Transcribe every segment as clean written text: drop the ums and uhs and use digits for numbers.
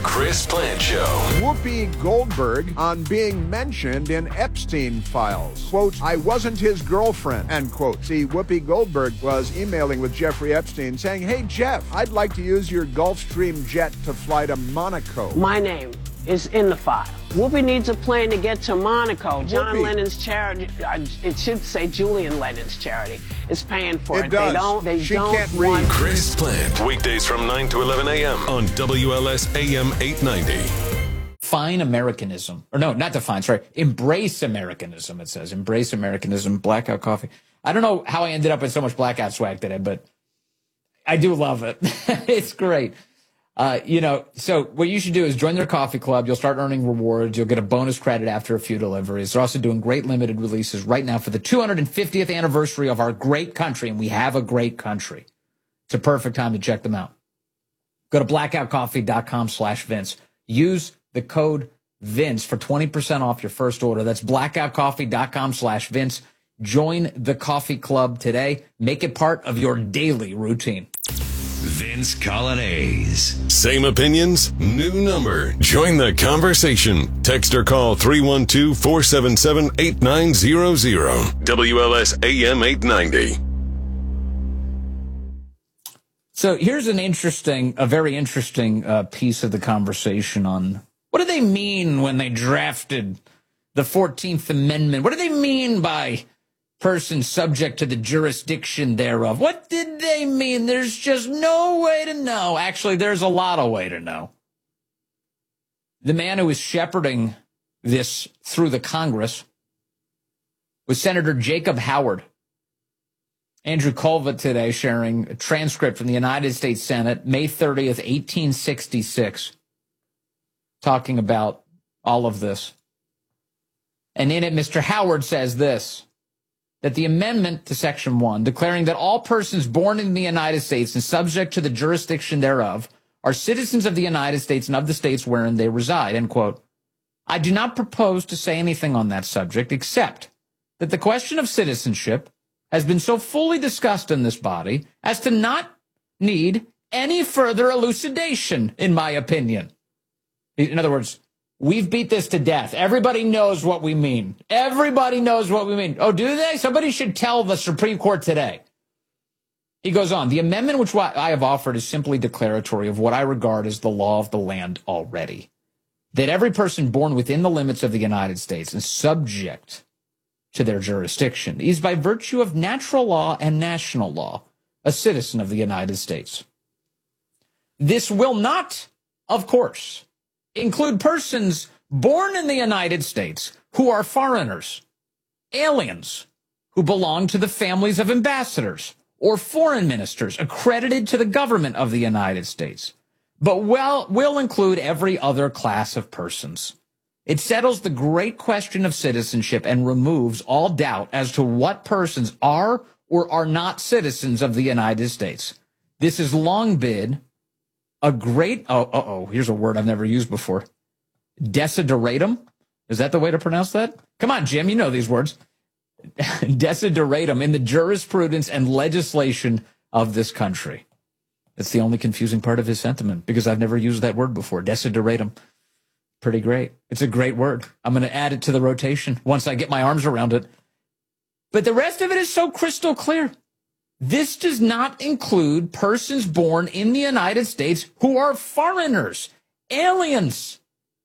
Chris Plante Show. Whoopi Goldberg on being mentioned in Epstein files. Quote, I wasn't his girlfriend, end quote. See, Whoopi Goldberg was emailing with Jeffrey Epstein saying, hey, Jeff, I'd like to use your Gulfstream jet to fly to Monaco. My name is in the file. Whoopi needs a plane to get to Monaco. John Lennon's charity, it should say Julian Lennon's charity, is paying for it. Does. They she don't can't read. Chris Plante, weekdays from 9 to 11 a.m. on WLS AM 890. Define Americanism. Or no, not define, sorry. Embrace Americanism, it says. Embrace Americanism, Blackout Coffee. I don't know how I ended up with so much Blackout swag today, but I do love it. It's great. So what you should do is join their coffee club. You'll start earning rewards. You'll get a bonus credit after a few deliveries. They're also doing great limited releases right now for the 250th anniversary of our great country, and we have a great country. It's a perfect time to check them out. Go to blackoutcoffee.com/Vince. Use the code Vince for 20% off your first order. That's blackoutcoffee.com/Vince. Join the coffee club today. Make it part of your daily routine. Vince Coglianese. Same opinions, new number. Join the conversation. Text or call 312-477-8900. WLS AM 890. So here's a very interesting piece of the conversation on what do they mean when they drafted the 14th Amendment? What do they mean by person subject to the jurisdiction thereof? What did they mean? There's just no way to know. Actually, there's a lot of way to know. The man who was shepherding this through the Congress was Senator Jacob Howard. Andrew Colvett today sharing a transcript from the United States Senate, May 30th, 1866, talking about all of this. And in it, Mr. Howard says this, that the amendment to Section 1, declaring that all persons born in the United States and subject to the jurisdiction thereof are citizens of the United States and of the states wherein they reside, end quote. I do not propose to say anything on that subject, except that the question of citizenship has been so fully discussed in this body as to not need any further elucidation, in my opinion. In other words, we've beat this to death. Everybody knows what we mean. Everybody knows what we mean. Oh, do they? Somebody should tell the Supreme Court today. He goes on, the amendment which I have offered is simply declaratory of what I regard as the law of the land already. That every person born within the limits of the United States and subject to their jurisdiction is by virtue of natural law and national law a citizen of the United States. This will not, of course, include persons born in the United States who are foreigners, aliens who belong to the families of ambassadors or foreign ministers accredited to the government of the United States, but will include every other class of persons. It settles the great question of citizenship and removes all doubt as to what persons are or are not citizens of the United States. This has long been a great, here's a word I've never used before. Desideratum? Is that the way to pronounce that? Come on, Jim, you know these words. Desideratum in the jurisprudence and legislation of this country. That's the only confusing part of his sentiment, because I've never used that word before. Desideratum. Pretty great. It's a great word. I'm going to add it to the rotation once I get my arms around it. But the rest of it is so crystal clear. This does not include persons born in the United States who are foreigners, aliens.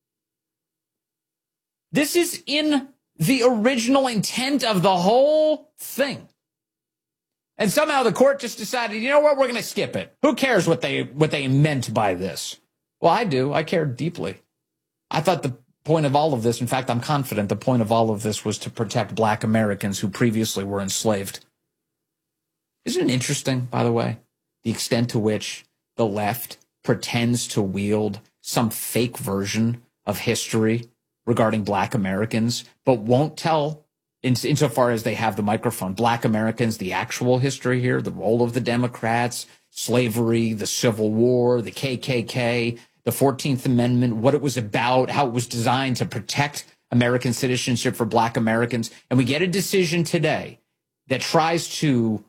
This is in the original intent of the whole thing. And somehow the court just decided, you know what, we're going to skip it. Who cares what they meant by this? Well, I do. I care deeply. I thought the point of all of this, in fact, I'm confident the point of all of this was to protect black Americans who previously were enslaved. Isn't it interesting, by the way, the extent to which the left pretends to wield some fake version of history regarding black Americans, but won't tell, insofar as they have the microphone, black Americans, the actual history here, the role of the Democrats, slavery, the Civil War, the KKK, the 14th Amendment, what it was about, how it was designed to protect American citizenship for black Americans. And we get a decision today that tries to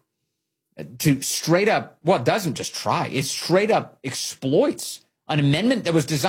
straight up, well, it doesn't just try, it straight up exploits an amendment that was designed